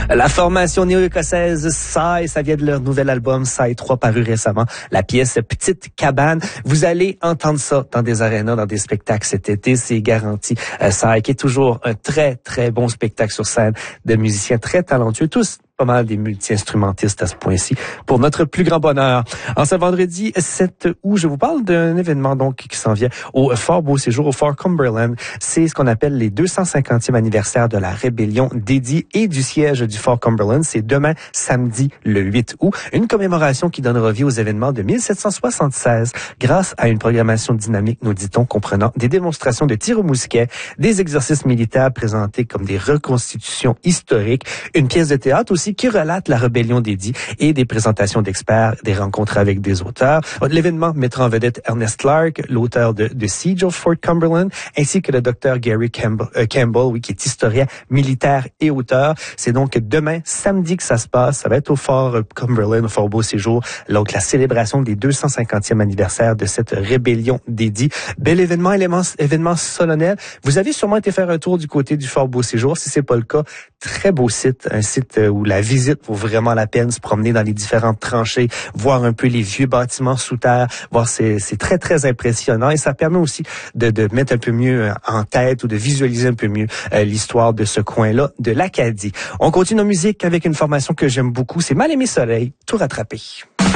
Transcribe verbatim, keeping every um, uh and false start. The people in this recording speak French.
La formation néo-écossaise Psy, ça vient de leur nouvel album Psy trois paru récemment. La pièce Petite Cabane. Vous allez entendre ça dans des arénas, dans des spectacles cet été, c'est garanti. Euh, Psy qui est toujours un très, très bon spectacle sur scène de musiciens très talentueux, tous pas mal des multi-instrumentistes à ce point-ci, pour notre plus grand bonheur. En ce vendredi sept août, je vous parle d'un événement donc qui s'en vient au Fort Beau Séjour, au Fort Cumberland. C'est ce qu'on appelle les deux cent cinquantième anniversaire de la rébellion d'Eddie et du siège du Fort Cumberland. C'est demain, samedi, le huit août. Une commémoration qui donnera vie aux événements de mille sept cent soixante-seize grâce à une programmation dynamique, nous dit-on, comprenant des démonstrations de tir au mousquet, des exercices militaires présentés comme des reconstitutions historiques, une pièce de théâtre aussi qui relate la rébellion d'Eddie et des présentations d'experts, des rencontres avec des auteurs. L'événement mettra en vedette Ernest Clark, l'auteur de The Siege of Fort Cumberland, ainsi que le docteur Gary Campbell, euh, Campbell, oui, qui est historien, militaire et auteur. C'est donc demain, samedi, que ça se passe. Ça va être au Fort Cumberland, au Fort Beau Séjour, donc la célébration des deux cent cinquantième anniversaire de cette rébellion d'Eddie. Bel événement, élément, événement solennel. Vous avez sûrement été faire un tour du côté du Fort Beau Séjour. Si c'est pas le cas, très beau site, un site où la visite vaut vraiment la peine, se promener dans les différentes tranchées, voir un peu les vieux bâtiments sous terre, voir c'est c'est très très impressionnant et ça permet aussi de de mettre un peu mieux en tête ou de visualiser un peu mieux euh, l'histoire de ce coin-là de l'Acadie. On continue en musique avec une formation que j'aime beaucoup, c'est Mal-Aimé Soleil, tout rattrapé.